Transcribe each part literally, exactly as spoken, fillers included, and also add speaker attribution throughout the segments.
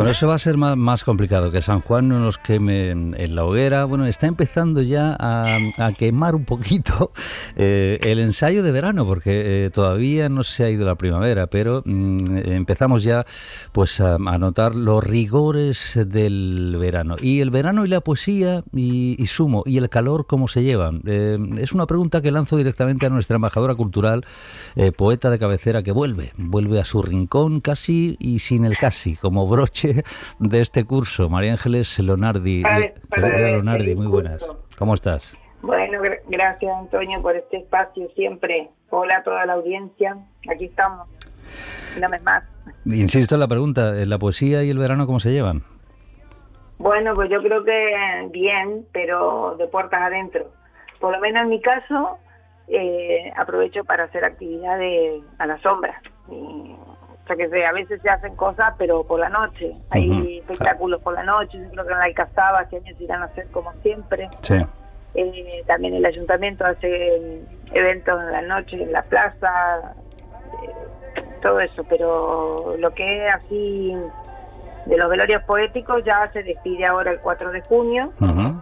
Speaker 1: Bueno, eso va a ser más, más complicado, que San Juan no nos queme en, en la hoguera. Bueno, está empezando ya a, a quemar un poquito eh, el ensayo de verano, porque eh, todavía no se ha ido la primavera, pero mm, empezamos ya pues a, a notar los rigores del verano. Y el verano y la poesía y, y Sumo, y el calor, ¿cómo se llevan? Eh, es una pregunta que lanzo directamente a nuestra embajadora cultural, eh, poeta de cabecera, que vuelve, vuelve a su rincón casi y sin el casi, como broche de este curso. María Ángeles Lonardi.
Speaker 2: Vale,
Speaker 1: Querida Lonardi, muy buenas. ¿Cómo estás?
Speaker 2: Bueno, gr- gracias Antonio por este espacio siempre. Hola a toda la audiencia. Aquí estamos. Una vez más.
Speaker 1: Insisto en la pregunta, ¿la poesía y el verano cómo se llevan?
Speaker 2: Bueno, pues yo creo que bien, pero de puertas adentro. Por lo menos en mi caso, eh, aprovecho para hacer actividades a la sombra. Y, o sea que sé, a veces se hacen cosas, pero por la noche. Hay uh-huh. espectáculos por la noche. Yo creo que en la Alcazaba este año se irán a hacer como siempre.
Speaker 1: Sí.
Speaker 2: Eh, también el ayuntamiento hace eventos en la noche, en la plaza, eh, todo eso. Pero lo que es así de los velorios poéticos ya se despide ahora el cuatro de junio.
Speaker 1: Uh-huh.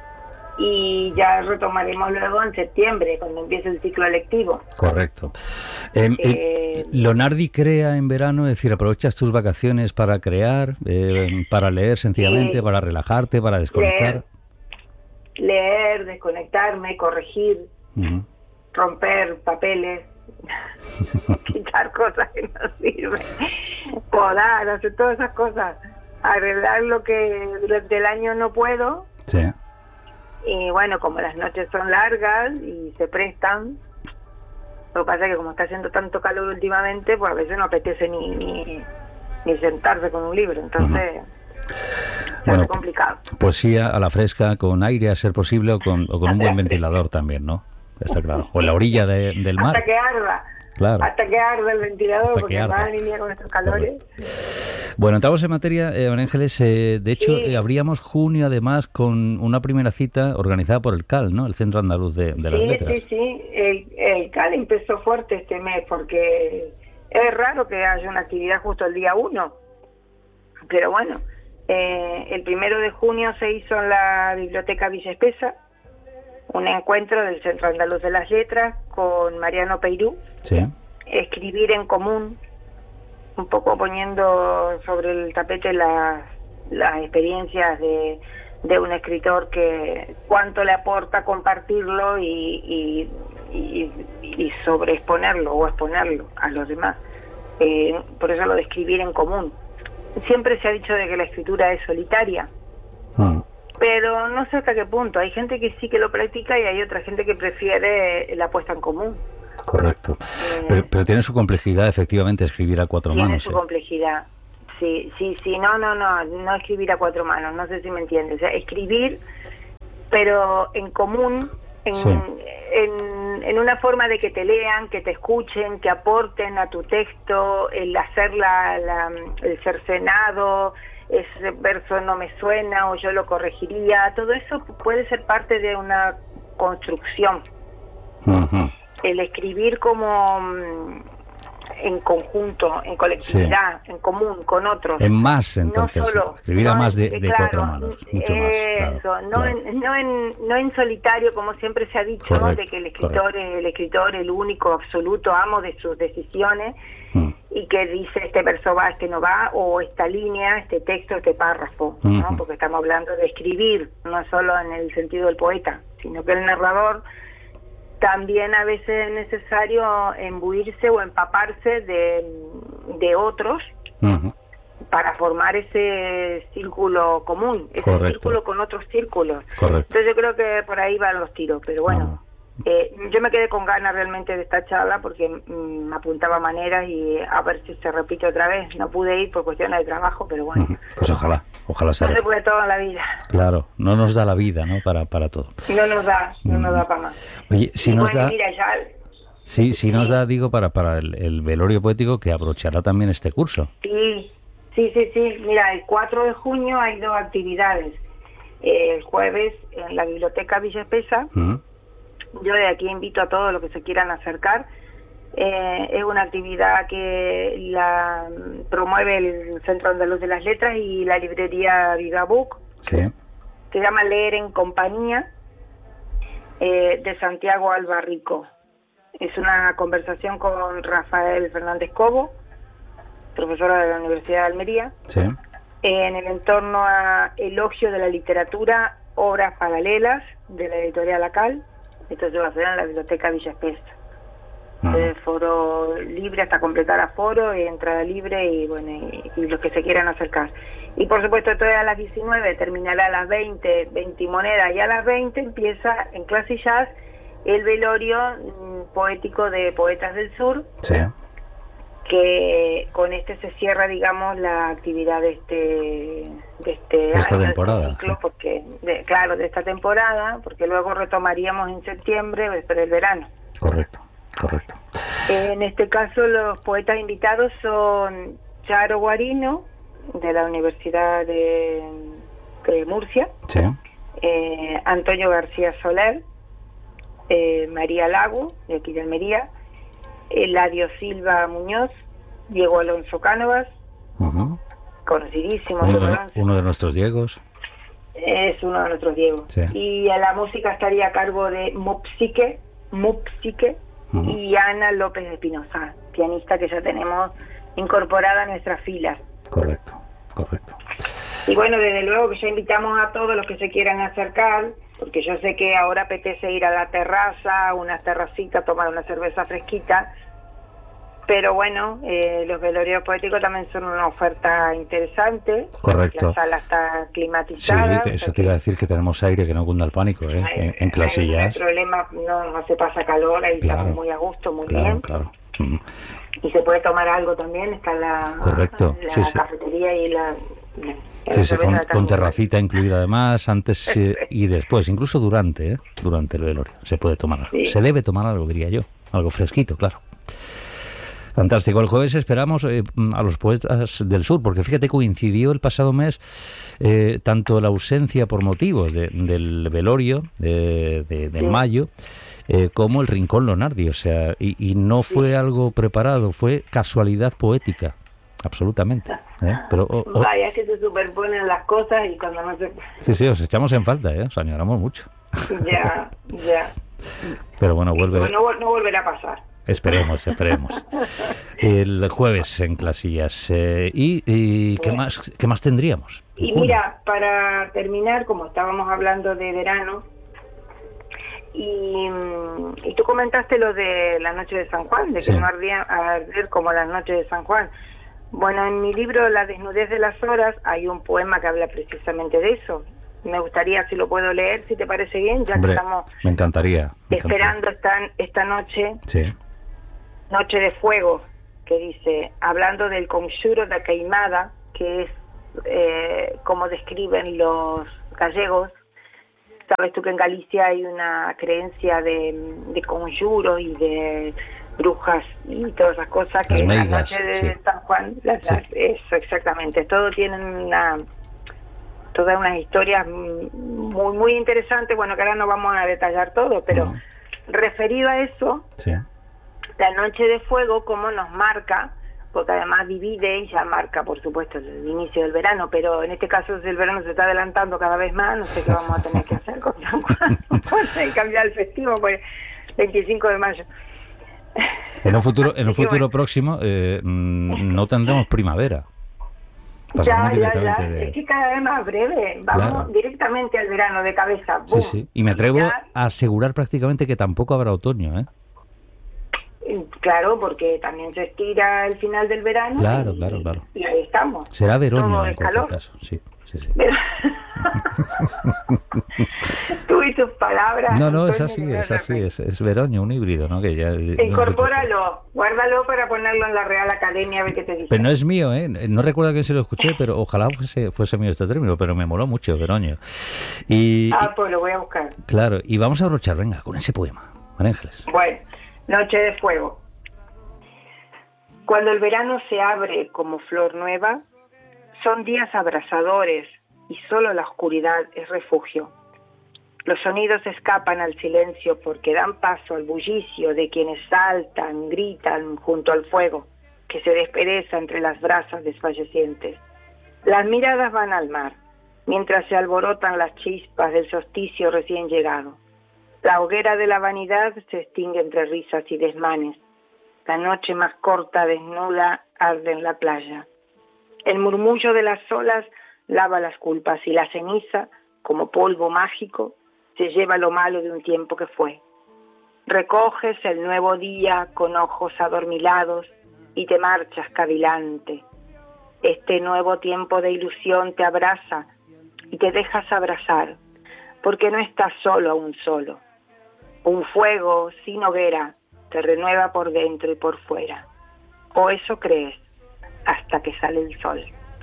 Speaker 2: Y ya retomaremos luego en septiembre, cuando empiece el ciclo lectivo.
Speaker 1: Correcto. Eh, eh, eh, Lonardi crea en verano, es decir, aprovechas tus vacaciones para crear, eh, para leer sencillamente, eh, para relajarte, para desconectar.
Speaker 2: Leer, leer desconectarme, corregir, uh-huh. romper papeles, quitar cosas que no sirven, podar, hacer todas esas cosas, arreglar lo que durante el año no puedo.
Speaker 1: Sí.
Speaker 2: Y bueno, como las noches son largas y se prestan, lo que pasa es que como está haciendo tanto calor últimamente, pues a veces no apetece ni ni, ni sentarse con un libro, entonces uh-huh. se bueno, hace complicado.
Speaker 1: Poesía a la fresca, con aire a ser posible, o con, o con un buen ventilador también, ¿no? Está claro. O en la orilla de, del mar.
Speaker 2: Hasta que arda.
Speaker 1: Claro.
Speaker 2: Hasta que arde el ventilador,
Speaker 1: Hasta
Speaker 2: porque madre mía con estos calores.
Speaker 1: Claro. Bueno, entramos en materia, eh, María Ángeles. Eh, de hecho, sí. eh, abríamos junio además con una primera cita organizada por el C A L, ¿no? El Centro Andaluz de, de las
Speaker 2: sí,
Speaker 1: Letras.
Speaker 2: Sí, sí, el, el C A L empezó fuerte este mes, porque es raro que haya una actividad justo el día uno. Pero bueno, eh, el primero de junio se hizo en la Biblioteca Villa Espesa un encuentro del Centro Andaluz de las Letras con Mariano Peirú.
Speaker 1: Sí.
Speaker 2: Escribir en común, un poco poniendo sobre el tapete las, las experiencias de, de un escritor, que cuánto le aporta compartirlo y, y, y, y sobreexponerlo o exponerlo a los demás. Eh, por eso lo de escribir en común. Siempre se ha dicho de que la escritura es solitaria.
Speaker 1: Mm.
Speaker 2: Pero no sé hasta qué punto. Hay gente que sí que lo practica y hay otra gente que prefiere la puesta en común.
Speaker 1: Correcto. Eh, pero, pero tiene su complejidad, efectivamente, escribir a cuatro
Speaker 2: tiene
Speaker 1: manos.
Speaker 2: Tiene su
Speaker 1: ¿eh?
Speaker 2: complejidad. Sí, sí, sí. No, no, no. No escribir a cuatro manos. No sé si me entiendes. O sea, escribir, pero en común, en,
Speaker 1: sí.
Speaker 2: en, en una forma de que te lean, que te escuchen, que aporten a tu texto, el hacer la, la, el cercenado, ese verso no me suena o yo lo corregiría, todo eso puede ser parte de una construcción.
Speaker 1: Uh-huh.
Speaker 2: El escribir como en conjunto, en colectividad, sí. en común, con otros.
Speaker 1: En más, entonces.
Speaker 2: No solo,
Speaker 1: escribir
Speaker 2: no
Speaker 1: a más de,
Speaker 2: en,
Speaker 1: de
Speaker 2: claro,
Speaker 1: cuatro manos, mucho
Speaker 2: eso,
Speaker 1: más. Claro,
Speaker 2: no,
Speaker 1: claro.
Speaker 2: En, no, en, no, en, no en solitario, como siempre se ha dicho,
Speaker 1: correcto,
Speaker 2: ¿no? De que el escritor es el escritor, el único, absoluto amo de sus decisiones, mm. y que dice este verso va, este no va, o esta línea, este texto, este párrafo, ¿no? Uh-huh. Porque estamos hablando de escribir, no solo en el sentido del poeta, sino que el narrador también a veces es necesario embuirse o empaparse de, de otros, uh-huh. para formar ese círculo común, ese correcto. Círculo con otros círculos.
Speaker 1: Correcto.
Speaker 2: Entonces yo creo que por ahí van los tiros, pero bueno, uh-huh. eh, yo me quedé con ganas realmente de esta charla porque mm, me apuntaba maneras y a ver si se repite otra vez. No pude ir por cuestiones de trabajo, pero bueno.
Speaker 1: Uh-huh. Pues ojalá, ojalá sea.
Speaker 2: No se puede todo en la vida.
Speaker 1: Claro, no nos da la vida, ¿no? Para, para todo.
Speaker 2: No nos da, no uh-huh. nos da para más.
Speaker 1: Oye, si
Speaker 2: y
Speaker 1: nos
Speaker 2: bueno,
Speaker 1: da...
Speaker 2: mira, ya...
Speaker 1: Sí, sí nos da, digo, para, para el, el velorio poético que abrochará también este curso.
Speaker 2: Sí, sí, sí, sí. Mira, el cuatro de junio hay dos actividades. El jueves en la Biblioteca Villa Espesa. Uh-huh. Yo de aquí invito a todos los que se quieran acercar. Eh, es una actividad que la promueve el Centro Andaluz de las Letras y la librería Vigabook.
Speaker 1: Sí.
Speaker 2: Se llama Leer en Compañía, eh, de Santiago Albarrico. Es una conversación con Rafael Fernández Cobo, profesora de la Universidad de Almería,
Speaker 1: Sí.
Speaker 2: en el entorno a elogio de la literatura, obras paralelas, de la editorial Acal. Esto se va a hacer en la Biblioteca Villa Espesa. De foro libre hasta completar aforo, entrada libre y bueno y, y los que se quieran acercar. Y por supuesto todo a las diecinueve, terminará a las veinte, veinte monedas, y a las veinte empieza en Clase Jazz el velorio mm, poético de Poetas del Sur,
Speaker 1: Sí.
Speaker 2: que con este se cierra, digamos, la actividad de este de este
Speaker 1: De esta
Speaker 2: año,
Speaker 1: temporada,
Speaker 2: este ciclo,
Speaker 1: sí.
Speaker 2: porque de, claro, de esta temporada, porque luego retomaríamos en septiembre, después del verano.
Speaker 1: Correcto, correcto.
Speaker 2: En este caso los poetas invitados son Charo Guarino, de la Universidad de, de Murcia,
Speaker 1: Sí.
Speaker 2: eh, Antonio García Soler, eh, María Lago, de aquí de Almería, Eladio Silva Muñoz, Diego Alonso Cánovas,
Speaker 1: Uh-huh.
Speaker 2: conocidísimo,
Speaker 1: Uno,
Speaker 2: Diego
Speaker 1: de,
Speaker 2: Alonso,
Speaker 1: uno de nuestros Diegos.
Speaker 2: es uno de nuestros Diegos.
Speaker 1: Sí.
Speaker 2: Y a la música estaría a cargo de Mupsique, Mupsique,
Speaker 1: Ujú.
Speaker 2: y Ana López de Espinosa, pianista que ya tenemos incorporada a nuestras filas.
Speaker 1: Correcto, correcto.
Speaker 2: Y bueno, desde luego que ya invitamos a todos los que se quieran acercar, porque yo sé que ahora apetece ir a la terraza, una terracita, tomar una cerveza fresquita, pero bueno, eh, los velorios poéticos también son una oferta interesante.
Speaker 1: Correcto.
Speaker 2: La sala está
Speaker 1: Sí,
Speaker 2: climatizada.
Speaker 1: te-
Speaker 2: o
Speaker 1: eso
Speaker 2: sea
Speaker 1: te iba a
Speaker 2: que
Speaker 1: decir, que tenemos aire, que no cunda el pánico, ¿eh?
Speaker 2: no hay-
Speaker 1: En, en
Speaker 2: no
Speaker 1: Clasillas.
Speaker 2: hay problema, no, no se pasa calor, ahí
Speaker 1: Claro.
Speaker 2: estamos muy a gusto, muy
Speaker 1: Claro,
Speaker 2: bien.
Speaker 1: claro. Mm.
Speaker 2: Y se puede tomar algo también, está la,
Speaker 1: Correcto,
Speaker 2: la
Speaker 1: sí, sí.
Speaker 2: cafetería y la... la
Speaker 1: Sí, sí,
Speaker 2: cerveza
Speaker 1: con,
Speaker 2: está
Speaker 1: con
Speaker 2: muy
Speaker 1: terracita incluida además, antes eh, y después, incluso durante, ¿eh? Durante el velorio. Se puede tomar algo.
Speaker 2: Sí.
Speaker 1: Se debe tomar algo, diría yo. Algo fresquito, claro. Fantástico. El jueves esperamos eh, a los poetas del sur, porque fíjate, coincidió el pasado mes eh, tanto la ausencia por motivos de- del velorio de, de- de
Speaker 2: Sí.
Speaker 1: mayo, eh, como el Rincón Lonardi. O sea, y, y no fue algo preparado, fue casualidad poética. Absolutamente. ¿eh? Pero, o- o-
Speaker 2: Vaya, que se superponen las cosas y cuando no se...
Speaker 1: sí, sí, os echamos en falta, ¿eh? Os añoramos mucho.
Speaker 2: Ya, ya.
Speaker 1: Pero bueno, vuelve.
Speaker 2: No, vol- no volverá a pasar.
Speaker 1: Esperemos, esperemos. El jueves en Clasillas. Eh, ¿Y, y qué, más, qué más tendríamos?
Speaker 2: Y mira, para terminar, como estábamos hablando de verano, y, mm, y tú comentaste lo de la noche de San Juan, de que
Speaker 1: Sí.
Speaker 2: no ardía a arder como las noches de San Juan. Bueno, en mi libro La desnudez de las horas hay un poema que habla precisamente de eso. Me gustaría, si lo puedo leer, si te parece bien, ya
Speaker 1: Hombre,
Speaker 2: que estamos
Speaker 1: me encantaría. me
Speaker 2: esperando esta, esta noche,
Speaker 1: encantaría. Sí.
Speaker 2: Noche de Fuego, que dice, hablando del conjuro da queimada, que es eh, como describen los gallegos. Sabes tú que en Galicia hay una creencia de, de conjuros y de brujas y todas esas cosas, que
Speaker 1: Las
Speaker 2: en la
Speaker 1: meigas,
Speaker 2: noche de
Speaker 1: sí.
Speaker 2: San Juan, las-
Speaker 1: Sí.
Speaker 2: las- eso exactamente, todo tienen una, todas unas historias muy muy interesantes, bueno, que ahora no vamos a detallar todo, pero
Speaker 1: No.
Speaker 2: referido a eso,
Speaker 1: Sí.
Speaker 2: la noche de fuego, como nos marca, porque además divide y ya marca, por supuesto, el inicio del verano, pero en este caso el verano se está adelantando cada vez más, no sé qué vamos a tener que hacer con San Juan, bueno, hay que cambiar el festivo, pues veinticinco de mayo.
Speaker 1: En un futuro, en un
Speaker 2: Así que
Speaker 1: futuro
Speaker 2: bueno.
Speaker 1: próximo eh, mm, no tendremos primavera. Pasamos
Speaker 2: Ya, ya,
Speaker 1: directamente
Speaker 2: ya,
Speaker 1: de...
Speaker 2: es que cada vez más breve, vamos
Speaker 1: Claro.
Speaker 2: directamente al verano de cabeza.
Speaker 1: Sí,
Speaker 2: ¡Bum!
Speaker 1: sí. Y me atrevo
Speaker 2: Ya,
Speaker 1: a asegurar prácticamente que tampoco habrá otoño, ¿eh?
Speaker 2: claro, porque también se estira el final del verano.
Speaker 1: Claro,
Speaker 2: y,
Speaker 1: claro, claro.
Speaker 2: Y ahí estamos.
Speaker 1: Será veroño
Speaker 2: Todo
Speaker 1: en
Speaker 2: es
Speaker 1: cualquier
Speaker 2: calor.
Speaker 1: caso. Sí, sí, sí.
Speaker 2: Pero- Tú y tus palabras.
Speaker 1: No, no, es
Speaker 2: Antonio,
Speaker 1: así,
Speaker 2: de
Speaker 1: es así,
Speaker 2: repente.
Speaker 1: es, es veroño, un híbrido, ¿no? Que ya, no-
Speaker 2: Incorpóralo, guárdalo para ponerlo en la Real Academia a ver qué te dice.
Speaker 1: Pero no es mío, ¿eh? No recuerdo a quién se lo escuché, pero ojalá fuese, fuese mío este término, pero me moló mucho, veroño. Y,
Speaker 2: Ah, pues lo voy a buscar.
Speaker 1: y- claro, y vamos a abrochar, venga, con ese poema, María Ángeles.
Speaker 2: Bueno, Noche de Fuego. Cuando el verano se abre como flor nueva, son días abrasadores y solo la oscuridad es refugio. Los sonidos escapan al silencio porque dan paso al bullicio de quienes saltan, gritan junto al fuego que se despereza entre las brasas desfallecientes. Las miradas van al mar, mientras se alborotan las chispas del solsticio recién llegado. La hoguera de la vanidad se extingue entre risas y desmanes. La noche más corta, desnuda, arde en la playa. El murmullo de las olas lava las culpas y la ceniza, como polvo mágico, se lleva lo malo de un tiempo que fue. Recoges el nuevo día con ojos adormilados y te marchas cavilante. Este nuevo tiempo de ilusión te abraza y te dejas abrazar, porque no estás solo a un solo. Un fuego sin hoguera te renueva por dentro y por fuera. O eso crees, hasta que sale el sol.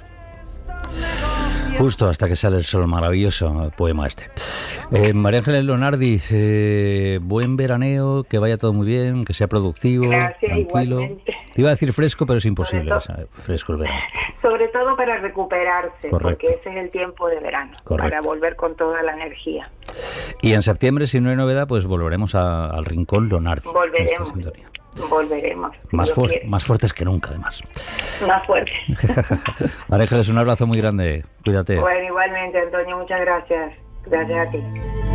Speaker 1: Justo hasta que sale el sol, maravilloso poema este. Eh, María Ángeles Lonardi, eh, buen veraneo, que vaya todo muy bien, que sea productivo,
Speaker 2: gracias,
Speaker 1: tranquilo.
Speaker 2: Igualmente.
Speaker 1: Te iba a decir fresco, pero es imposible, todo, ¿sabes? Fresco el verano.
Speaker 2: Sobre todo para recuperarse,
Speaker 1: correcto,
Speaker 2: porque ese es el tiempo de verano,
Speaker 1: correcto,
Speaker 2: para volver con toda la energía.
Speaker 1: Y en septiembre, si no hay novedad, pues volveremos a, al Rincón Lonardi.
Speaker 2: Volveremos. Volveremos.
Speaker 1: Más, fu más fuertes que nunca, además.
Speaker 2: Más fuertes.
Speaker 1: María Ángeles, un abrazo muy grande. Cuídate.
Speaker 2: Bueno, igualmente, Antonio, muchas gracias. Gracias a ti.